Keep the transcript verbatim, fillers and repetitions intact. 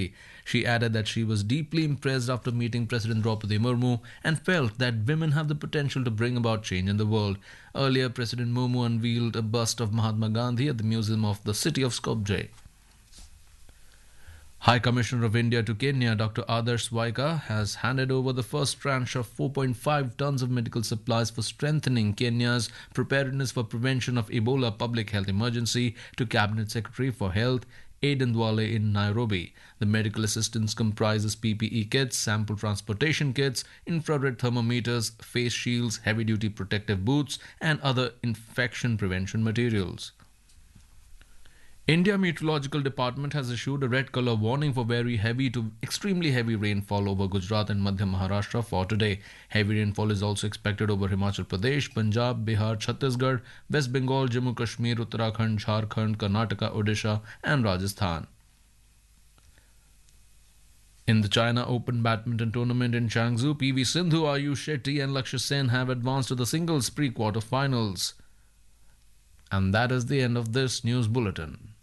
Delhi. She added that she was deeply impressed after meeting President Draupadi Murmu and felt that women have the potential to bring about change in the world. Earlier, President Murmu unveiled a bust of Mahatma Gandhi at the Museum of the City of Skopje. High Commissioner of India to Kenya, Doctor Adarsh Waika, has handed over the first tranche of four point five tons of medical supplies for strengthening Kenya's preparedness for prevention of Ebola public health emergency to Cabinet Secretary for Health, Aden Duale in Nairobi. The medical assistance comprises P P E kits, sample transportation kits, infrared thermometers, face shields, heavy-duty protective boots, and other infection prevention materials. India Meteorological Department has issued a red color warning for very heavy to extremely heavy rainfall over Gujarat and Madhya Maharashtra for today. Heavy rainfall is also expected over Himachal Pradesh, Punjab, Bihar, Chhattisgarh, West Bengal, Jammu Kashmir, Uttarakhand, Jharkhand, Karnataka, Odisha, and Rajasthan. In the China Open Badminton Tournament in Changzhou, P V Sindhu, Ayush Shetty, and Lakshya Sen have advanced to the singles pre-quarterfinals. And that is the end of this news bulletin.